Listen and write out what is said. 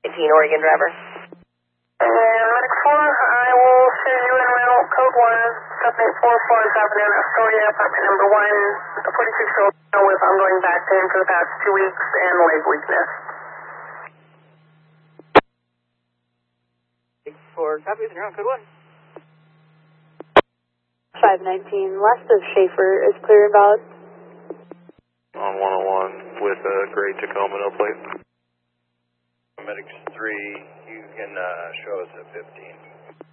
Oregon driver. And Medic 4, I will send you in route code 1, 784 Avenue, Astoria, apartment number 1, a 46-year-old with ongoing back pain for the past 2 weeks and leg weakness. 4 copies, and you're on code 1. 519 west of Schaefer is clear and valid. On 101 with a gray Tacoma no plate. Medics 3, you can show us at 15.